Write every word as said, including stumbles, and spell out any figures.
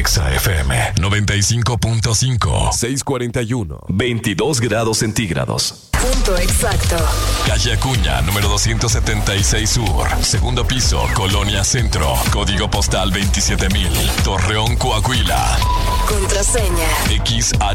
Exa F M noventa y cinco punto cinco. seiscientos cuarenta y uno. veintidós grados centígrados. Punto exacto. Calle Acuña, número doscientos setenta y seis Sur. Segundo piso, Colonia Centro. Código postal veintisiete mil. Torreón, Coahuila. Contraseña. X H